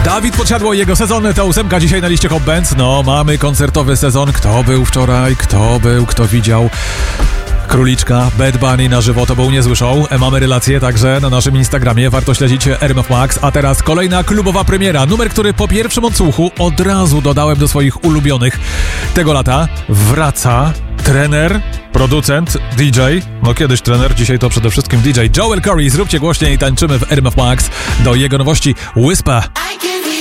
Dawid Podsiadło i jego sezon to 8 dzisiaj na liście Hot Bands. No, mamy koncertowy sezon. Kto był wczoraj? Kto widział Króliczka, Bad Bunny na żywo? To był niezły show. Mamy relacje także na naszym Instagramie. Warto śledzić RMF Max. A teraz kolejna klubowa premiera. Numer, który po pierwszym odsłuchu od razu dodałem do swoich ulubionych tego lata. Wraca trener, producent, DJ. No kiedyś trener, dzisiaj to przede wszystkim DJ Joel Corry. Zróbcie głośniej i tańczymy w RMF Max do jego nowości Whisper.